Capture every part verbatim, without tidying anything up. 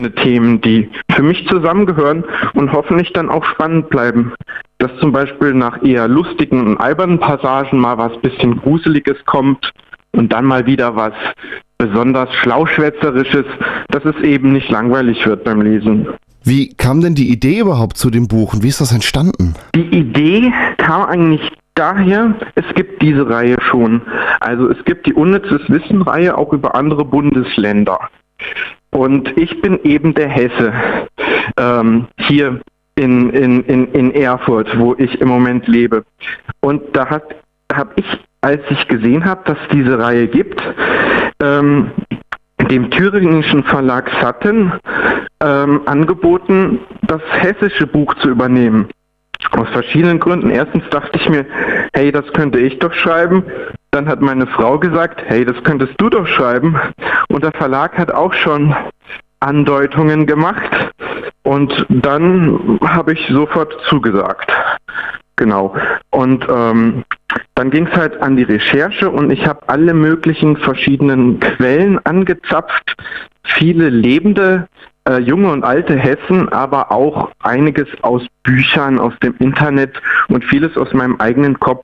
Themen, die für mich zusammengehören und hoffentlich dann auch spannend bleiben. Dass zum Beispiel nach eher lustigen und albernen Passagen mal was bisschen Gruseliges kommt und dann mal wieder was besonders Schlauschwätzerisches, dass es eben nicht langweilig wird beim Lesen. Wie kam denn die Idee überhaupt zu dem Buch und wie ist das entstanden? Die Idee kam eigentlich daher, es gibt diese Reihe schon. Also es gibt die Unnützes Wissen-Reihe auch über andere Bundesländer. Und ich bin eben der Hesse ähm, hier in, in, in, in Erfurt, wo ich im Moment lebe. Und da hat habe ich, als ich gesehen habe, dass es diese Reihe gibt, ähm, dem thüringischen Verlag Satten ähm, angeboten, das hessische Buch zu übernehmen. Aus verschiedenen Gründen. Erstens dachte ich mir, hey, das könnte ich doch schreiben. Dann hat meine Frau gesagt, hey, das könntest du doch schreiben. Und der Verlag hat auch schon Andeutungen gemacht. Und dann habe ich sofort zugesagt. Genau. Und ähm, dann ging es halt an die Recherche und ich habe alle möglichen verschiedenen Quellen angezapft. Viele lebende Äh, junge und alte Hessen, aber auch einiges aus Büchern, aus dem Internet und vieles aus meinem eigenen Kopf.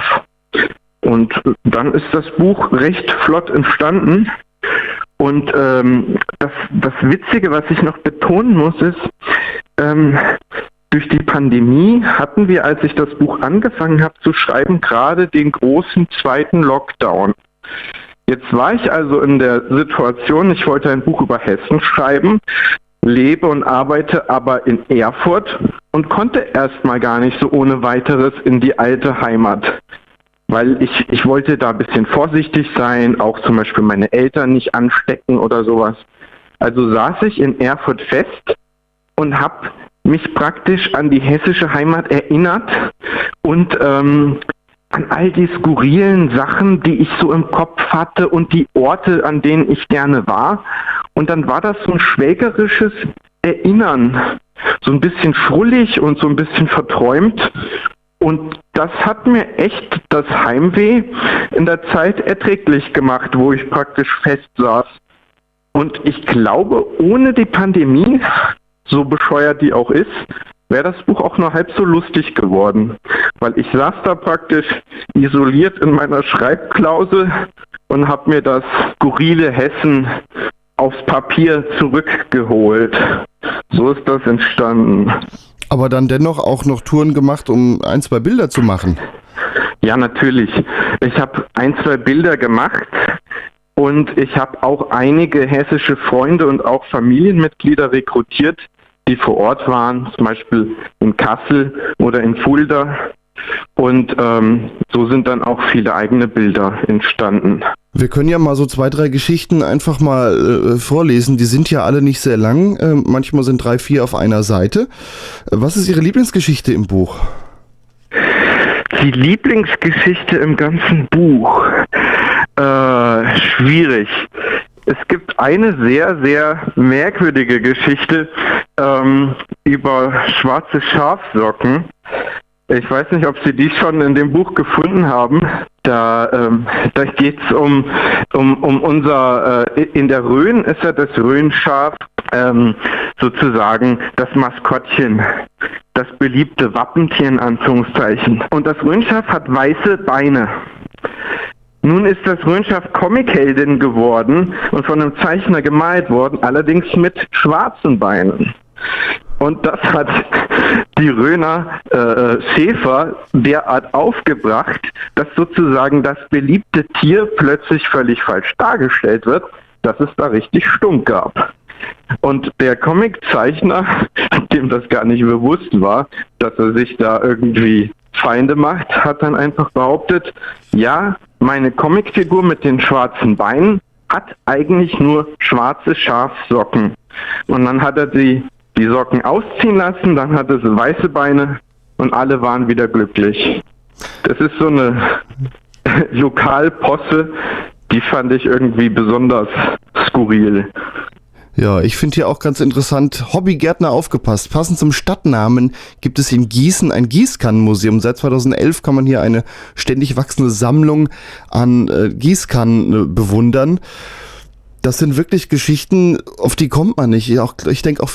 Und dann ist das Buch recht flott entstanden. Und ähm, das, das Witzige, was ich noch betonen muss, ist, ähm, durch die Pandemie hatten wir, als ich das Buch angefangen habe zu schreiben, gerade den großen zweiten Lockdown. Jetzt war ich also in der Situation, ich wollte ein Buch über Hessen schreiben, lebe und arbeite aber in Erfurt und konnte erstmal gar nicht so ohne weiteres in die alte Heimat. Weil ich, ich wollte da ein bisschen vorsichtig sein, auch zum Beispiel meine Eltern nicht anstecken oder sowas. Also saß ich in Erfurt fest und habe mich praktisch an die hessische Heimat erinnert und ähm, an all die skurrilen Sachen, die ich so im Kopf hatte und die Orte, an denen ich gerne war. Und dann war das so ein schwägerisches Erinnern, so ein bisschen schrullig und so ein bisschen verträumt. Und das hat mir echt das Heimweh in der Zeit erträglich gemacht, wo ich praktisch fest saß. Und ich glaube, ohne die Pandemie, so bescheuert die auch ist, wäre das Buch auch nur halb so lustig geworden. Weil ich saß da praktisch isoliert in meiner Schreibklausel und habe mir das skurrile Hessen aufs Papier zurückgeholt. So ist das entstanden. Aber dann dennoch auch noch Touren gemacht, um ein, zwei Bilder zu machen? Ja, natürlich. Ich habe ein, zwei Bilder gemacht und ich habe auch einige hessische Freunde und auch Familienmitglieder rekrutiert, die vor Ort waren, zum Beispiel in Kassel oder in Fulda. Und ähm, so sind dann auch viele eigene Bilder entstanden. Wir können ja mal so zwei, drei Geschichten einfach mal äh, vorlesen. Die sind ja alle nicht sehr lang. Äh, manchmal sind drei, vier auf einer Seite. Was ist Ihre Lieblingsgeschichte im Buch? Die Lieblingsgeschichte im ganzen Buch? Äh, schwierig. Es gibt eine sehr, sehr merkwürdige Geschichte ähm, über schwarze Schafsocken. Ich weiß nicht, ob Sie die schon in dem Buch gefunden haben. Da, ähm, da geht es um, um, um unser, äh, in der Rhön ist ja das Rhönschaf ähm, sozusagen das Maskottchen, das beliebte Wappentier in Anführungszeichen. Und das Rhönschaf hat weiße Beine. Nun ist das Rhönschaf Comicheldin geworden und von einem Zeichner gemalt worden, allerdings mit schwarzen Beinen. Und das hat die Rhöner äh, Schäfer derart aufgebracht, dass sozusagen das beliebte Tier plötzlich völlig falsch dargestellt wird, dass es da richtig Stunk gab. Und der Comiczeichner, dem das gar nicht bewusst war, dass er sich da irgendwie Feinde macht, hat dann einfach behauptet, ja, meine Comicfigur mit den schwarzen Beinen hat eigentlich nur schwarze Schafsocken. Und dann hat er die die Socken ausziehen lassen, dann hatte sie weiße Beine und alle waren wieder glücklich. Das ist so eine Lokalposse, die fand ich irgendwie besonders skurril. Ja, ich finde hier auch ganz interessant, Hobbygärtner aufgepasst. Passend zum Stadtnamen gibt es in Gießen ein Gießkannenmuseum. Seit zweitausendelf kann man hier eine ständig wachsende Sammlung an äh, Gießkannen äh, bewundern. Das sind wirklich Geschichten, auf die kommt man nicht. Auch, ich denke auch